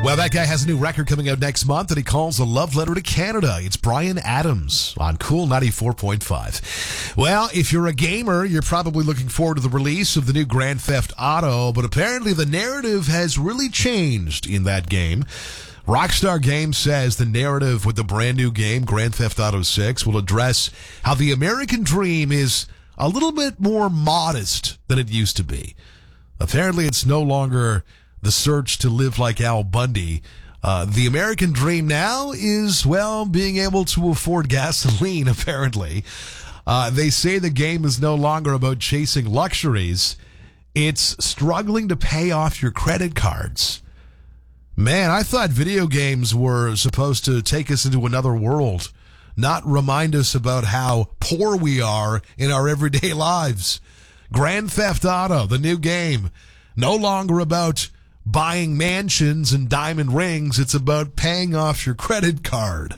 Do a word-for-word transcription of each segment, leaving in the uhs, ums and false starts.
Well, that guy has a new record coming out next month that he calls a love letter to Canada. It's Bryan Adams on Cool ninety-four point five. Well, if you're a gamer, you're probably looking forward to the release of the new Grand Theft Auto, but apparently the narrative has really changed in that game. Rockstar Games says the narrative with the brand new game, Grand Theft Auto six, will address how the American dream is a little bit more modest than it used to be. Apparently, it's no longer the search to live like Al Bundy. Uh, the American dream now is, well, being able to afford gasoline, apparently. Uh, they say the game is no longer about chasing luxuries. It's struggling to pay off your credit cards. Man, I thought video games were supposed to take us into another world, not remind us about how poor we are in our everyday lives. Grand Theft Auto, the new game, no longer about buying mansions and diamond rings. It's about paying off your credit card.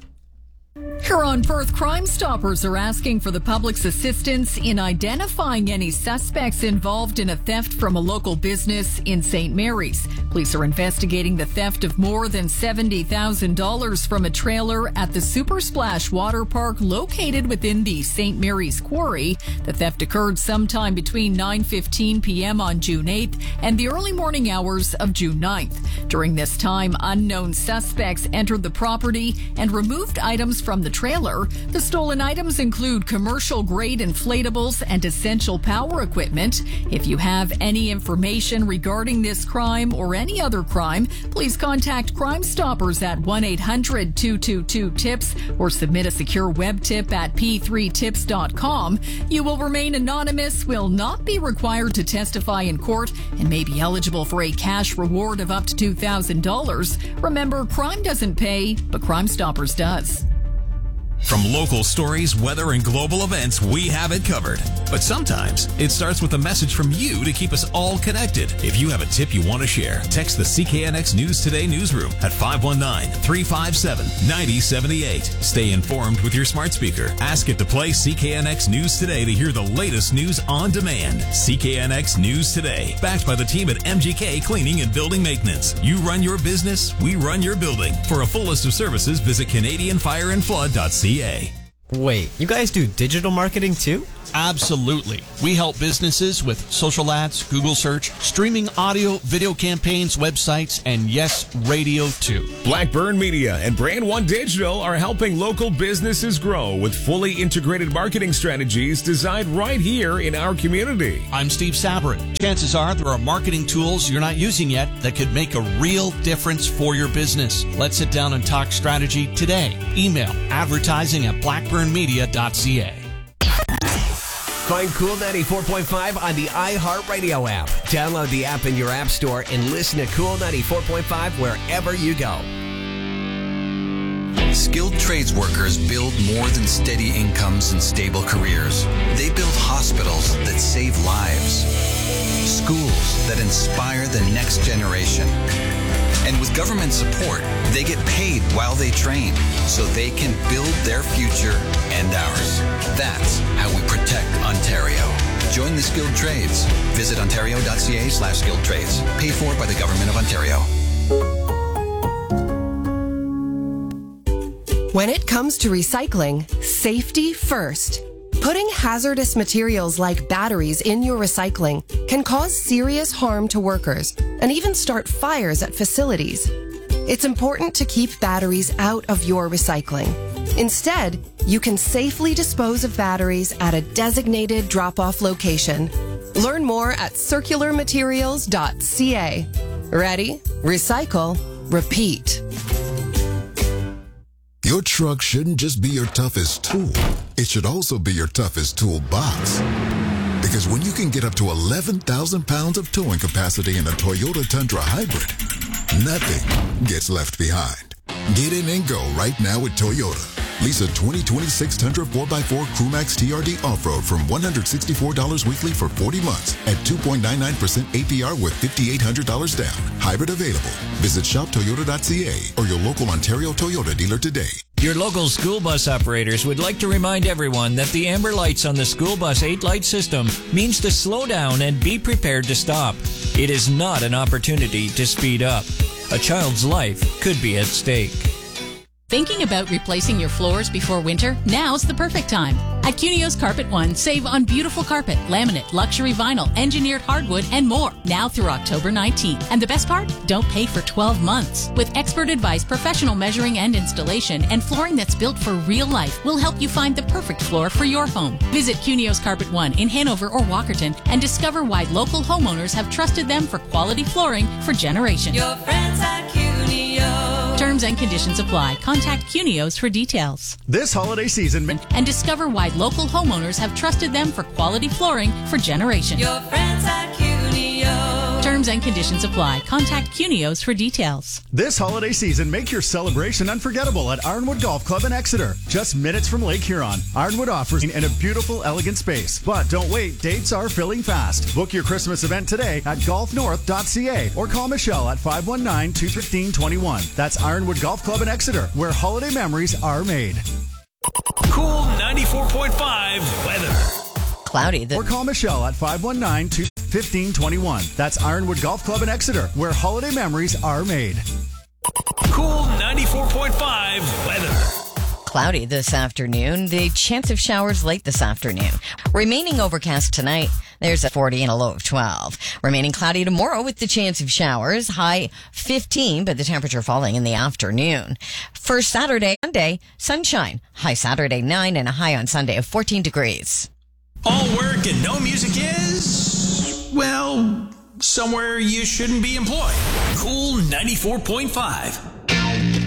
Here on Perth, Crime Stoppers are asking for the public's assistance in identifying any suspects involved in a theft from a local business in Saint Mary's. Police are investigating the theft of more than seventy thousand dollars from a trailer at the Super Splash Water Park located within the Saint Mary's Quarry. The theft occurred sometime between nine fifteen p.m. on June eighth and the early morning hours of June ninth. During this time, unknown suspects entered the property and removed items from the trailer. The stolen items include commercial-grade inflatables and essential power equipment. If you have any information regarding this crime or any other crime, please contact Crime Stoppers at one eight hundred two two two tips or submit a secure web tip at p three tips dot com. You will remain anonymous, will not be required to testify in court, and may be eligible for a cash reward of up to two thousand dollars. Remember, crime doesn't pay, but Crime Stoppers does. From local stories, weather, and global events, we have it covered. But sometimes it starts with a message from you to keep us all connected. If you have a tip you want to share, text the C K N X News Today newsroom at five one nine, three five seven, nine zero seven eight. Stay informed with your smart speaker. Ask it to play C K N X News Today to hear the latest news on demand. C K N X News Today, backed by the team at M G K Cleaning and Building Maintenance. You run your business, we run your building. For a full list of services, visit Canadian Fire and Flood dot C A. Wait, you guys do digital marketing too? Absolutely. We help businesses with social ads, Google search, streaming audio, video campaigns, websites, and yes, radio too. Blackburn Media and Brand One Digital are helping local businesses grow with fully integrated marketing strategies designed right here in our community. I'm Steve Sabrin. Chances are there are marketing tools you're not using yet that could make a real difference for your business. Let's sit down and talk strategy today. Email advertising at blackburn media dot c a. Find Cool ninety-four point five on the iHeartRadio app. Download the app in your app store and listen to Cool ninety-four point five wherever you go. Skilled trades workers build more than steady incomes and stable careers. They build hospitals that save lives, schools that inspire the next generation. And with government support, they get paid while they train so they can build their future and ours. That's how we protect Ontario. Join the skilled trades. Visit ontario dot c a slash skilled trades. Paid for by the Government of Ontario. When it comes to recycling, safety first. Putting hazardous materials like batteries in your recycling can cause serious harm to workers and even start fires at facilities. It's important to keep batteries out of your recycling. Instead, you can safely dispose of batteries at a designated drop-off location. Learn more at circular materials dot c a. Ready? Recycle. Repeat. Your truck shouldn't just be your toughest tool. It should also be your toughest toolbox. Because when you can get up to eleven thousand pounds of towing capacity in a Toyota Tundra Hybrid, nothing gets left behind. Get in and go right now with Toyota. Lease a twenty twenty-six Tundra four by four Crewmax T R D Off-Road from one hundred sixty-four dollars weekly for forty months at two point nine nine percent A P R with five thousand eight hundred dollars down. Hybrid available. Visit shop toyota dot c a or your local Ontario Toyota dealer today. Your local school bus operators would like to remind everyone that the amber lights on the school bus eight light system means to slow down and be prepared to stop. It is not an opportunity to speed up. A child's life could be at stake. Thinking about replacing your floors before winter? Now's the perfect time. At Cunio's Carpet One, save on beautiful carpet, laminate, luxury vinyl, engineered hardwood, and more. Now through October nineteenth. And the best part? Don't pay for twelve months. With expert advice, professional measuring and installation, and flooring that's built for real life, we'll help you find the perfect floor for your home. Visit Cunio's Carpet One in Hanover or Walkerton and discover why local homeowners have trusted them for quality flooring for generations. Your friends at Cunio. Terms and conditions apply. Contact Cunios for details. This holiday season, and discover why local homeowners have trusted them for quality flooring for generations. Your friends at Cunio. Terms and conditions apply. Contact Cunios for details. This holiday season, make your celebration unforgettable at Ironwood Golf Club in Exeter. Just minutes from Lake Huron, Ironwood offers in a beautiful, elegant space. But don't wait, dates are filling fast. Book your Christmas event today at golf north dot c a or call Michelle at five one nine, two one five, two one. That's Ironwood Golf Club in Exeter, where holiday memories are made. Cool ninety-four point five weather. Cloudy. The- or call Michelle at five one nine, two one five, two one. That's Ironwood Golf Club in Exeter, where holiday memories are made. Cool ninety-four point five weather. Cloudy this afternoon. The chance of showers late this afternoon. Remaining overcast tonight. There's a forty and a low of twelve. Remaining cloudy tomorrow with the chance of showers. High fifteen, but the temperature falling in the afternoon. For Saturday, Sunday, sunshine. High Saturday nine and a high on Sunday of fourteen degrees. All work and no music is, well, somewhere you shouldn't be employed. Cool ninety-four point five.